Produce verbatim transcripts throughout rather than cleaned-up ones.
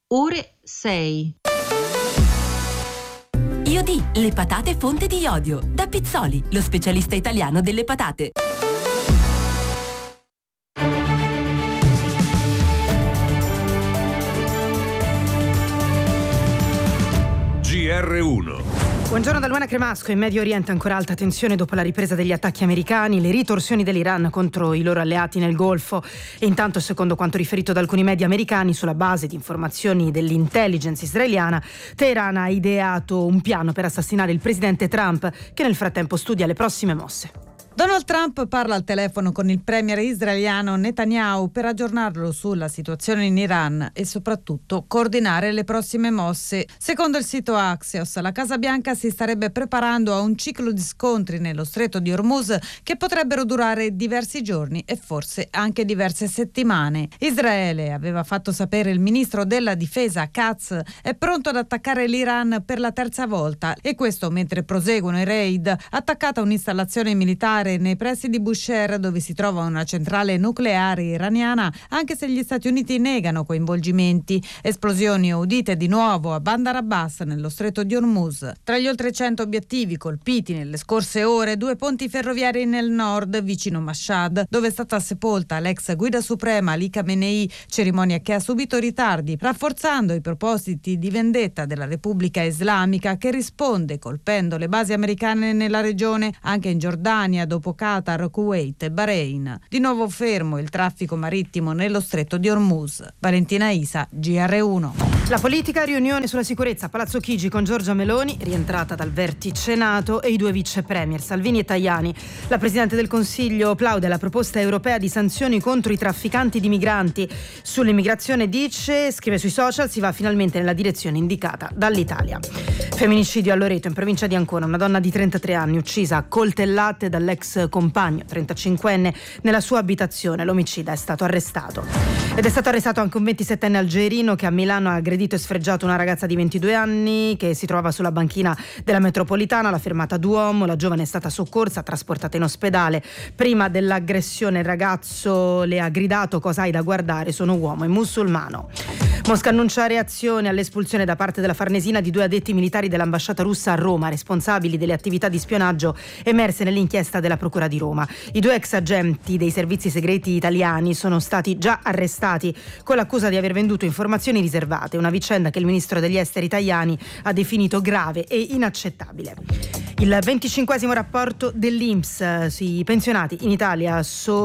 ore sei. Iodi, le patate fonte di iodio. Da Pizzoli, lo specialista italiano delle patate. G R uno. Buongiorno da Luana Cremasco. In Medio Oriente ancora alta tensione dopo la ripresa degli attacchi americani, le ritorsioni dell'Iran contro i loro alleati nel Golfo. E intanto, secondo quanto riferito da alcuni media americani, sulla base di informazioni dell'intelligence israeliana, Teheran ha ideato un piano per assassinare il presidente Trump, che nel frattempo studia le prossime mosse. Donald Trump parla al telefono con il premier israeliano Netanyahu per aggiornarlo sulla situazione in Iran e soprattutto coordinare le prossime mosse. Secondo il sito Axios, la Casa Bianca si starebbe preparando a un ciclo di scontri nello stretto di Hormuz che potrebbero durare diversi giorni e forse anche diverse settimane. Israele, aveva fatto sapere il ministro della difesa Katz, è pronto ad attaccare l'Iran per la terza volta, e questo mentre proseguono i raid. Attaccata un'installazione militare nei pressi di Bushehr, dove si trova una centrale nucleare iraniana, anche se gli Stati Uniti negano coinvolgimenti. Esplosioni udite di nuovo a Bandar Abbas, nello stretto di Hormuz. Tra gli oltre cento obiettivi colpiti nelle scorse ore, due ponti ferroviari nel nord, vicino Mashhad, dove è stata sepolta l'ex guida suprema Ali Khamenei, cerimonia che ha subito ritardi, rafforzando i propositi di vendetta della Repubblica Islamica, che risponde colpendo le basi americane nella regione, anche in Giordania, dopo Qatar, Kuwait e Bahrain. Di nuovo fermo il traffico marittimo nello stretto di Hormuz. Valentina Isa, G R uno. La politica, riunione sulla sicurezza a Palazzo Chigi con Giorgia Meloni, rientrata dal vertice NATO, e i due vice premier Salvini e Tajani. La Presidente del Consiglio plaude alla proposta europea di sanzioni contro i trafficanti di migranti. Sull'immigrazione dice, scrive sui social, si va finalmente nella direzione indicata dall'Italia. Femminicidio a Loreto, in provincia di Ancona. Una donna di trentatré anni uccisa a coltellate dall'ex compagno trentacinquenne nella sua abitazione. L'omicida è stato arrestato. Ed è stato arrestato anche un ventisettenne algerino che a Milano ha aggredito e sfregiato una ragazza di ventidue anni che si trovava sulla banchina della metropolitana. La fermata Duomo, la giovane è stata soccorsa, trasportata in ospedale. Prima dell'aggressione il ragazzo le ha gridato: cosa hai da guardare, sono uomo e musulmano. Mosca annuncia reazione all'espulsione da parte della Farnesina di due addetti militari dell'ambasciata russa a Roma, responsabili delle attività di spionaggio emerse nell'inchiesta della Procura di Roma. I due ex agenti dei servizi segreti italiani sono stati già arrestati con l'accusa di aver venduto informazioni riservate, una vicenda che il ministro degli esteri Tajani ha definito grave e inaccettabile. Il venticinquesimo rapporto dell'I N P S sui pensionati in Italia: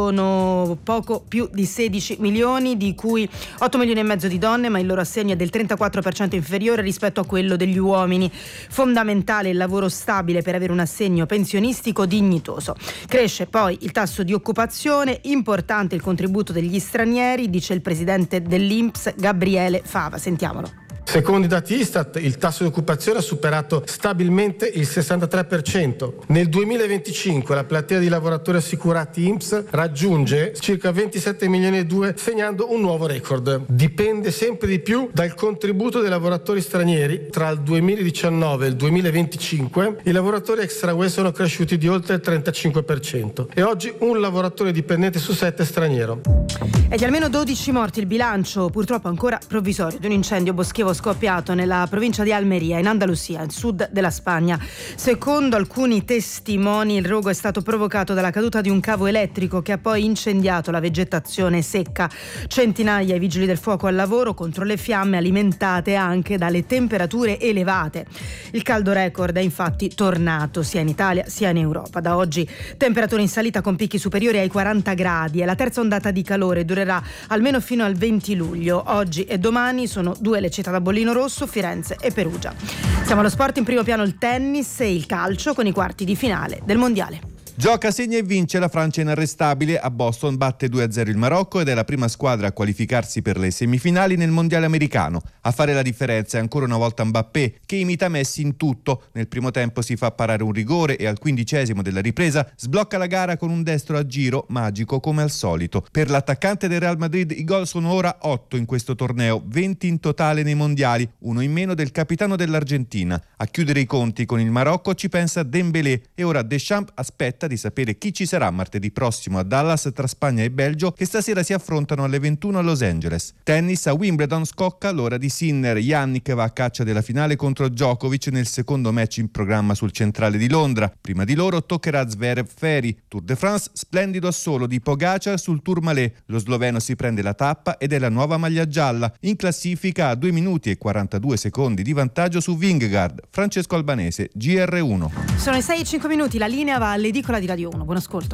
sono poco più di sedici milioni, di cui otto milioni e mezzo di donne, ma il loro assegno è del trentaquattro per cento inferiore rispetto a quello degli uomini. Fondamentale il lavoro stabile per avere un assegno pensionistico dignitoso. Cresce poi il tasso di occupazione, importante il contributo degli stranieri, dice il presidente dell'I N P S Gabriele Fava. Sentiamolo. Secondo i dati Istat, il tasso di occupazione ha superato stabilmente il sessantatré per cento. Nel duemilaventicinque la platea di lavoratori assicurati I N P S raggiunge circa ventisette milioni e due, segnando un nuovo record. Dipende sempre di più dal contributo dei lavoratori stranieri. Tra il duemiladiciannove e il duemilaventicinque i lavoratori extra U E sono cresciuti di oltre il trentacinque per cento e oggi un lavoratore dipendente su sette è straniero. È di almeno dodici morti il bilancio, purtroppo ancora provvisorio, di un incendio boschivo scoppiato nella provincia di Almeria, in Andalusia, il sud della Spagna. Secondo alcuni testimoni il rogo è stato provocato dalla caduta di un cavo elettrico che ha poi incendiato la vegetazione secca. Centinaia i vigili del fuoco al lavoro contro le fiamme alimentate anche dalle temperature elevate. Il caldo record è infatti tornato sia in Italia sia in Europa. Da oggi temperature in salita con picchi superiori ai quaranta gradi e la terza ondata di calore durerà almeno fino al venti luglio. Oggi e domani sono due le città da bollino rosso, Firenze e Perugia. Siamo allo sport, in primo piano il tennis e il calcio con i quarti di finale del mondiale. Gioca, segna e vince la Francia inarrestabile. A Boston batte due a zero il Marocco ed è la prima squadra a qualificarsi per le semifinali nel mondiale americano. A fare la differenza è ancora una volta Mbappé, che imita Messi in tutto. Nel primo tempo si fa parare un rigore e al quindicesimo della ripresa sblocca la gara con un destro a giro magico come al solito. Per l'attaccante del Real Madrid i gol sono ora otto in questo torneo, venti in totale nei mondiali, uno in meno del capitano dell'Argentina. A chiudere i conti con il Marocco ci pensa Dembélé e ora Deschamps aspetta aspetta di sapere chi ci sarà martedì prossimo a Dallas tra Spagna e Belgio, che stasera si affrontano alle ventuno a Los Angeles. Tennis, a Wimbledon scocca l'ora di Sinner. Jannik va a caccia della finale contro Djokovic nel secondo match in programma sul centrale di Londra. Prima di loro toccherà Zverev Ferry. Tour de France, splendido assolo di Pogacar sul Tourmalet. Lo sloveno si prende la tappa ed è la nuova maglia gialla. In classifica a due minuti e quarantadue secondi di vantaggio su Vingegaard. Francesco Albanese, G R uno. Sono i sei e cinque minuti, la linea va all'edicola di Radio uno. Buon ascolto.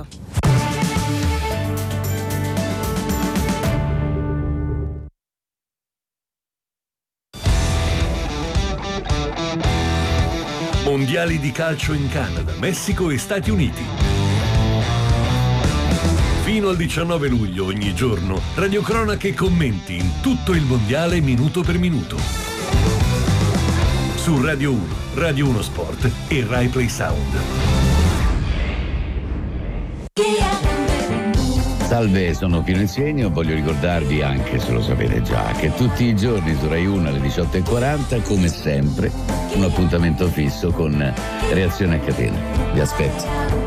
Mondiali di calcio in Canada, Messico e Stati Uniti. Fino al diciannove luglio ogni giorno, radiocronache e commenti in tutto il mondiale minuto per minuto. Su Radio uno, Radio uno Sport e Rai Play Sound. Salve, sono Pino Insegno. Voglio ricordarvi, anche se lo sapete già, che tutti i giorni su Rai uno alle diciotto e quaranta, come sempre, un appuntamento fisso con Reazione a Catena. Vi aspetto.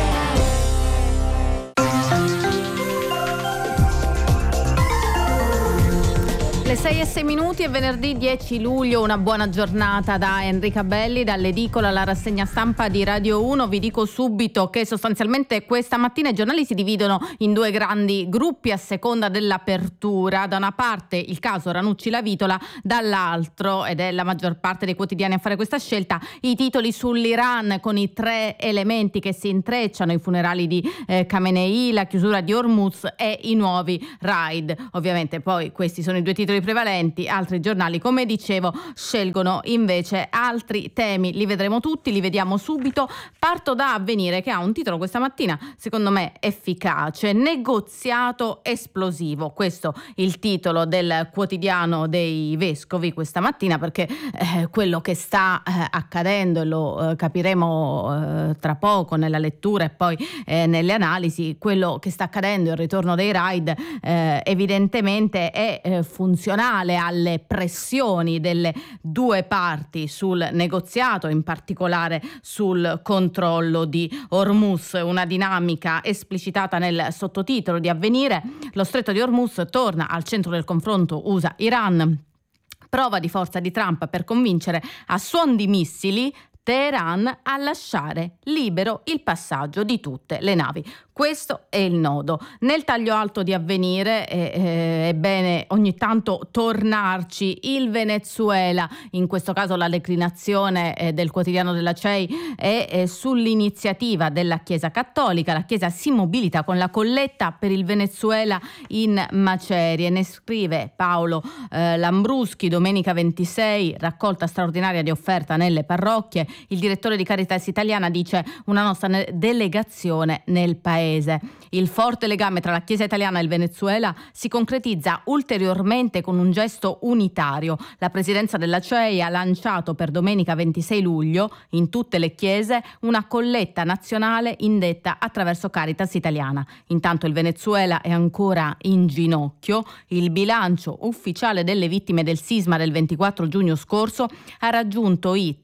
Le sei e sei minuti, è venerdì dieci luglio, una buona giornata da Enrica Belli, dall'edicola alla rassegna stampa di Radio uno. Vi dico subito che sostanzialmente questa mattina i giornali si dividono in due grandi gruppi a seconda dell'apertura. Da una parte il caso Ranucci Lavitola, dall'altro, ed è la maggior parte dei quotidiani a fare questa scelta, i titoli sull'Iran con i tre elementi che si intrecciano: i funerali di eh, Khamenei, la chiusura di Hormuz e i nuovi raid. Ovviamente poi questi sono i due titoli prevalenti. Altri giornali, come dicevo, scelgono invece altri temi. Li vedremo tutti, li vediamo subito. Parto da Avvenire, che ha un titolo questa mattina secondo me efficace: negoziato esplosivo. Questo il titolo del quotidiano dei vescovi questa mattina, perché eh, quello che sta eh, accadendo, e lo eh, capiremo eh, tra poco nella lettura e poi eh, nelle analisi, quello che sta accadendo, il ritorno dei raid, eh, evidentemente è eh, funzionale alle pressioni delle due parti sul negoziato, in particolare sul controllo di Hormuz. Una dinamica esplicitata nel sottotitolo di Avvenire: lo stretto di Hormuz torna al centro del confronto U S A-Iran. Prova di forza di Trump per convincere a suon di missili Teheran a lasciare libero il passaggio di tutte le navi. Questo è il nodo. Nel taglio alto di Avvenire è, è bene ogni tanto tornarci. Il Venezuela, in questo caso la declinazione eh, del quotidiano della C E I, è, è sull'iniziativa della Chiesa Cattolica. La Chiesa si mobilita con la colletta per il Venezuela in macerie. Ne scrive Paolo eh, Lambruschi, domenica ventisei, raccolta straordinaria di offerta nelle parrocchie. Il direttore di Caritas Italiana dice: una nostra delegazione nel paese. Il forte legame tra la Chiesa italiana e il Venezuela si concretizza ulteriormente con un gesto unitario. La presidenza della C E I ha lanciato per domenica ventisei luglio in tutte le chiese una colletta nazionale indetta attraverso Caritas Italiana. Intanto il Venezuela è ancora in ginocchio. Il bilancio ufficiale delle vittime del sisma del ventiquattro giugno scorso ha raggiunto i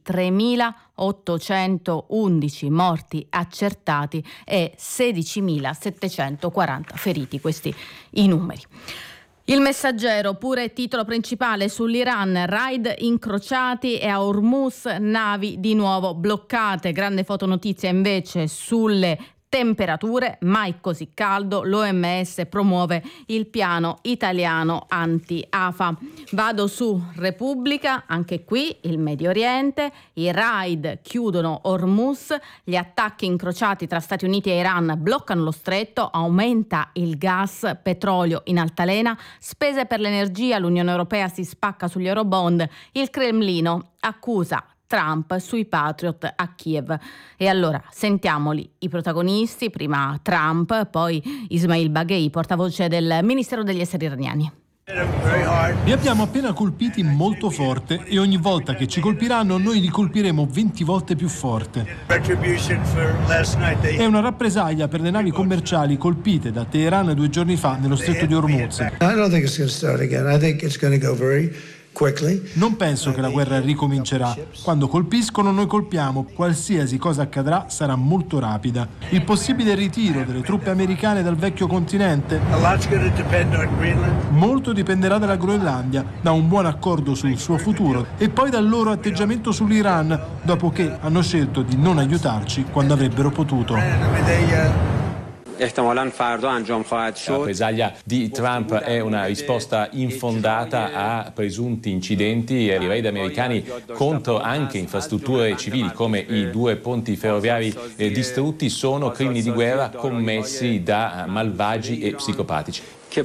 tremilaottocentoundici morti accertati e sedicimilasettecentoquaranta feriti. Questi i numeri. Il Messaggero, pure titolo principale sull'Iran: raid incrociati e a Hormuz navi di nuovo bloccate. Grande fotonotizia invece sulle temperature, mai così caldo. L'O M S promuove il piano italiano anti-afa. Vado su Repubblica, anche qui il Medio Oriente: i raid chiudono Hormuz, gli attacchi incrociati tra Stati Uniti e Iran bloccano lo stretto, aumenta il gas, petrolio in altalena, spese per l'energia, l'Unione Europea si spacca sugli eurobond, il Cremlino accusa Trump sui Patriot a Kiev. E allora sentiamoli i protagonisti: prima Trump, poi Ismail Baghei, portavoce del Ministero degli Esteri iraniani. Li abbiamo appena colpiti molto forte e ogni volta che ci colpiranno noi li colpiremo venti volte più forte. È una rappresaglia per le navi commerciali colpite da Teheran due giorni fa nello stretto di Hormuz. Non penso che la guerra ricomincerà. Quando colpiscono, noi colpiamo. Qualsiasi cosa accadrà sarà molto rapida. Il possibile ritiro delle truppe americane dal vecchio continente? Molto dipenderà dalla Groenlandia, da un buon accordo sul suo futuro e poi dal loro atteggiamento sull'Iran, dopo che hanno scelto di non aiutarci quando avrebbero potuto. La presaglia di Trump è una risposta infondata a presunti incidenti e i raid americani contro anche infrastrutture civili come i due ponti ferroviari eh, distrutti sono crimini di guerra commessi da malvagi e psicopatici.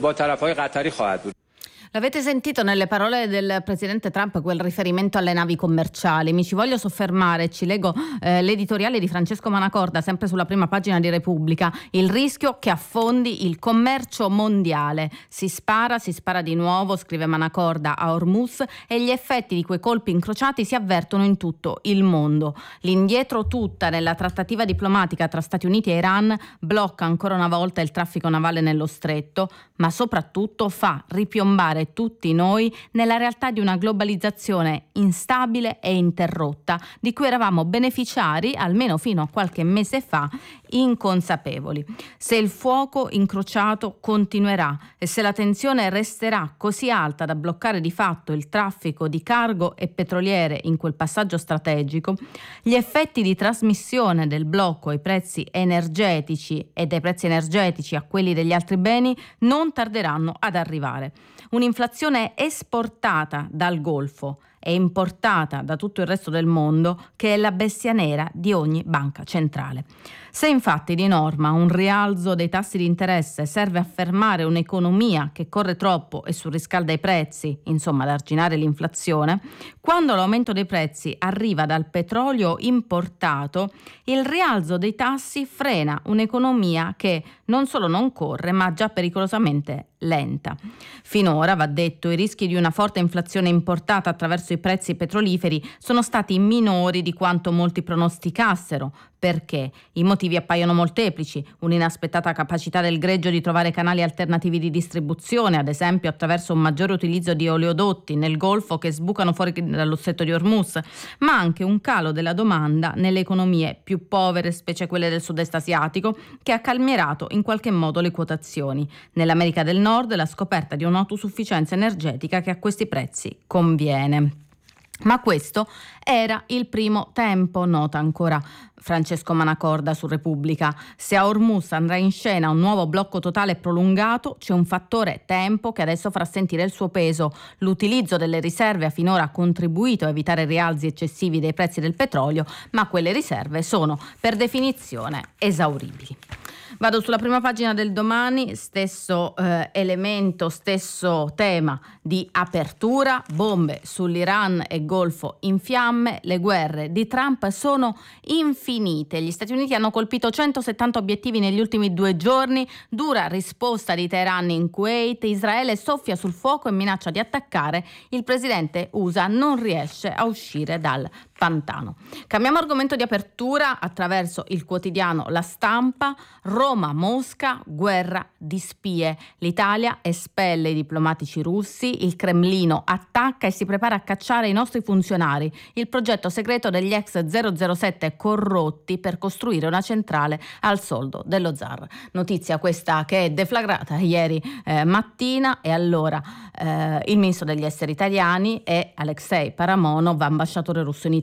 L'avete sentito nelle parole del presidente Trump, quel riferimento alle navi commerciali. Mi ci voglio soffermare, ci leggo eh, l'editoriale di Francesco Manacorda, sempre sulla prima pagina di Repubblica. Il rischio che affondi il commercio mondiale. Si spara, si spara di nuovo, scrive Manacorda, a Hormuz, e gli effetti di quei colpi incrociati si avvertono in tutto il mondo. L'indietro tutta nella trattativa diplomatica tra Stati Uniti e Iran blocca ancora una volta il traffico navale nello stretto, ma soprattutto fa ripiombare tutti noi nella realtà di una globalizzazione instabile e interrotta di cui eravamo beneficiari almeno fino a qualche mese fa, inconsapevoli. Se il fuoco incrociato continuerà e se la tensione resterà così alta da bloccare di fatto il traffico di cargo e petroliere in quel passaggio strategico, gli effetti di trasmissione del blocco ai prezzi energetici e dai prezzi energetici a quelli degli altri beni non tarderanno ad arrivare. Un'inflazione esportata dal Golfo e importata da tutto il resto del mondo, che è la bestia nera di ogni banca centrale. Se infatti di norma un rialzo dei tassi di interesse serve a fermare un'economia che corre troppo e surriscalda i prezzi, insomma ad arginare l'inflazione, quando l'aumento dei prezzi arriva dal petrolio importato, il rialzo dei tassi frena un'economia che non solo non corre, ma già pericolosamente lenta. Finora, va detto, i rischi di una forte inflazione importata attraverso i prezzi petroliferi sono stati minori di quanto molti pronosticassero. Perché? I motivi appaiono molteplici: un'inaspettata capacità del greggio di trovare canali alternativi di distribuzione, ad esempio attraverso un maggiore utilizzo di oleodotti nel Golfo che sbucano fuori dallo stretto di Hormuz, ma anche un calo della domanda nelle economie più povere, specie quelle del sud-est asiatico, che ha calmierato in qualche modo le quotazioni. Nell'America del Nord la scoperta di un'autosufficienza energetica che a questi prezzi conviene. Ma questo era il primo tempo, nota ancora Francesco Manacorda su Repubblica. Se a Hormuz andrà in scena un nuovo blocco totale prolungato, c'è un fattore tempo che adesso farà sentire il suo peso. L'utilizzo delle riserve ha finora contribuito a evitare rialzi eccessivi dei prezzi del petrolio, ma quelle riserve sono per definizione esauribili. Vado sulla prima pagina del Domani, stesso eh, elemento, stesso tema di apertura, bombe sull'Iran e Golfo in fiamme, le guerre di Trump sono infinite. Gli Stati Uniti hanno colpito centosettanta obiettivi negli ultimi due giorni, dura risposta di Teheran in Kuwait, Israele soffia sul fuoco e minaccia di attaccare, il presidente U S A non riesce a uscire dal pantano. Cambiamo argomento di apertura attraverso il quotidiano La Stampa. Roma-Mosca, guerra di spie. L'Italia espelle i diplomatici russi, il Cremlino attacca e si prepara a cacciare i nostri funzionari. Il progetto segreto degli ex zero zero sette corrotti per costruire una centrale al soldo dello zar. Notizia questa che è deflagrata ieri eh, mattina, e allora eh, il ministro degli esteri italiani è Alexei Paramonov, ambasciatore russo in Italia.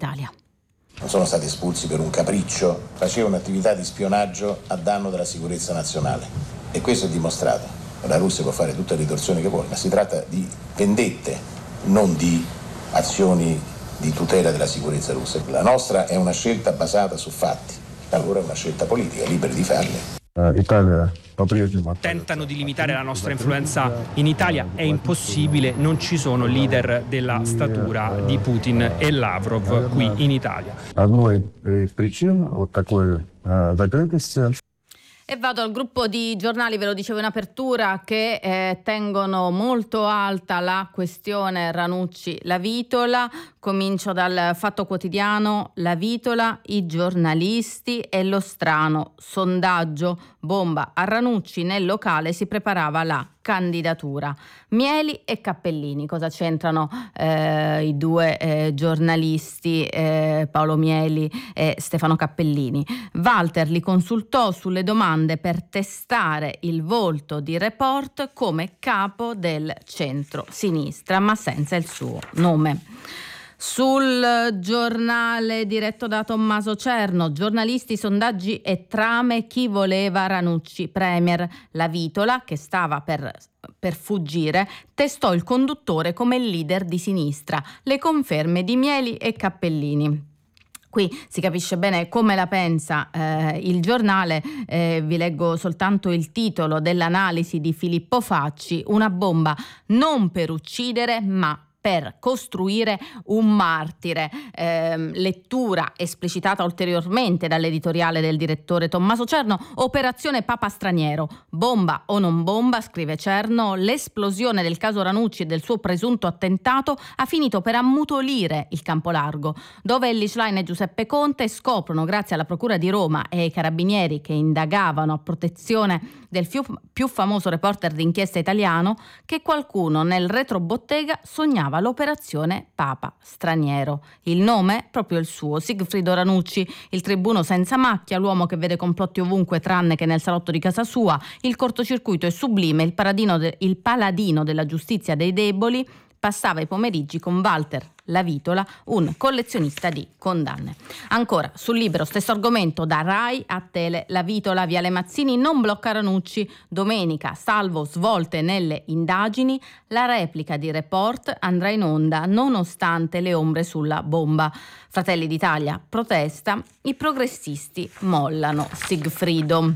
Non sono stati espulsi per un capriccio, facevano un'attività di spionaggio a danno della sicurezza nazionale, e questo è dimostrato. La Russia può fare tutte le ritorsioni che vuole, ma si tratta di vendette, non di azioni di tutela della sicurezza russa. La nostra è una scelta basata su fatti, allora è una scelta politica, liberi di farle. Italia tentano di limitare la nostra influenza in Italia, è impossibile, non ci sono leader della statura di Putin e Lavrov qui in Italia. E vado al gruppo di giornali, ve lo dicevo in apertura, che eh, tengono molto alta la questione Ranucci-La Vitola. Comincio dal Fatto Quotidiano: La Vitola, i giornalisti e lo strano sondaggio. Bomba a Ranucci, nel locale si preparava la candidatura. Mieli e Cappellini, cosa c'entrano eh, i due eh, giornalisti eh, Paolo Mieli e Stefano Cappellini? Walter li consultò sulle domande per testare il volto di Report come capo del centro-sinistra, ma senza il suo nome. Sul giornale diretto da Tommaso Cerno, giornalisti, sondaggi e trame, chi voleva Ranucci premier. La Vitola, che stava per, per fuggire, testò il conduttore come leader di sinistra. Le conferme di Mieli e Cappellini. Qui si capisce bene come la pensa eh, il giornale, eh, vi leggo soltanto il titolo dell'analisi di Filippo Facci: una bomba non per uccidere ma per costruire un martire. Eh, lettura esplicitata ulteriormente dall'editoriale del direttore Tommaso Cerno: operazione Papa Straniero. Bomba o non bomba, scrive Cerno, l'esplosione del caso Ranucci e del suo presunto attentato ha finito per ammutolire il campo largo, dove Elly Schlein e Giuseppe Conte scoprono, grazie alla Procura di Roma e ai carabinieri che indagavano a protezione del più, più famoso reporter d'inchiesta italiano, che qualcuno nel retrobottega sognava l'operazione Papa Straniero. Il nome? Proprio il suo, Sigfrido Ranucci, il tribuno senza macchia, l'uomo che vede complotti ovunque tranne che nel salotto di casa sua. Il cortocircuito è sublime, il paladino, de- il paladino della giustizia dei deboli. Passava i pomeriggi con Walter La Vitola, un collezionista di condanne. Ancora sul Libero, stesso argomento, da Rai a Tele. La Vitola, Viale Mazzini non blocca Ranucci. Domenica, salvo svolte nelle indagini, la replica di Report andrà in onda nonostante le ombre sulla bomba. Fratelli d'Italia protesta, i progressisti mollano. Sigfrido.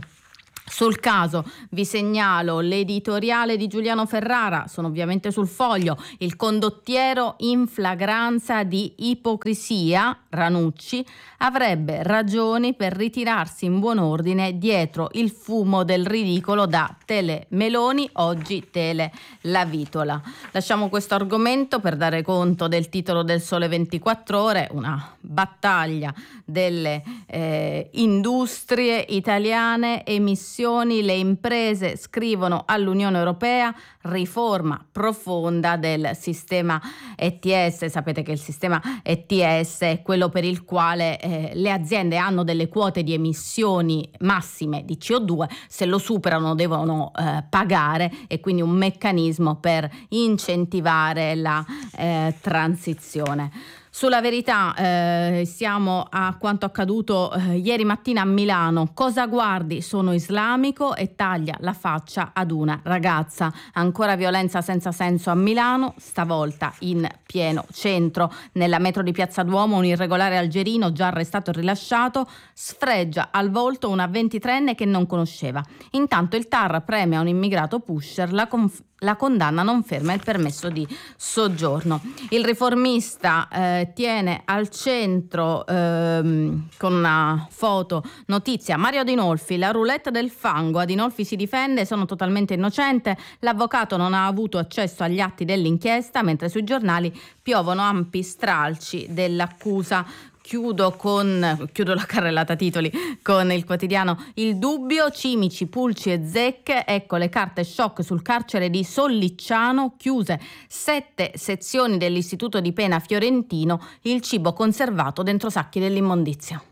Sul caso vi segnalo l'editoriale di Giuliano Ferrara, sono ovviamente sul Foglio. Il condottiero in flagranza di ipocrisia, Ranucci, avrebbe ragioni per ritirarsi in buon ordine dietro il fumo del ridicolo da Tele Meloni, oggi Tele La Vitola. Lasciamo questo argomento per dare conto del titolo del Sole ventiquattro Ore, una battaglia delle eh, industrie italiane, emissioni. Le imprese scrivono all'Unione Europea: riforma profonda del sistema E T S. Sapete che il sistema E T S è quello per il quale eh, le aziende hanno delle quote di emissioni massime di C O due, se lo superano devono eh, pagare, e quindi un meccanismo per incentivare la eh, transizione. Sulla Verità eh, siamo a quanto accaduto eh, ieri mattina a Milano. Cosa guardi? Sono islamico e taglia la faccia ad una ragazza. Ancora violenza senza senso a Milano, stavolta in pieno centro. Nella metro di Piazza Duomo un irregolare algerino, già arrestato e rilasciato, sfregia al volto una ventitreenne che non conosceva. Intanto il T A R premia un immigrato pusher, la conf- La condanna non ferma il permesso di soggiorno. Il Riformista eh, tiene al centro, ehm, con una foto, notizia: Mario Adinolfi, la roulette del fango. Adinolfi si difende: sono totalmente innocente. L'avvocato non ha avuto accesso agli atti dell'inchiesta, mentre sui giornali piovono ampi stralci dell'accusa. Chiudo con chiudo la carrellata titoli con il quotidiano Il Dubbio: cimici, pulci e zecche. Ecco le carte shock sul carcere di Sollicciano, chiuse sette sezioni dell'istituto di pena fiorentino, il cibo conservato dentro sacchi dell'immondizia.